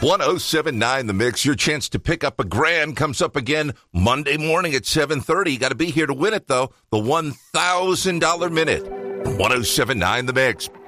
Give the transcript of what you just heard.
1079 The Mix. Your chance to pick up a grand comes up again Monday morning at 7:30. You got to be here to win it, though. The $1,000 minute. 1079 The Mix.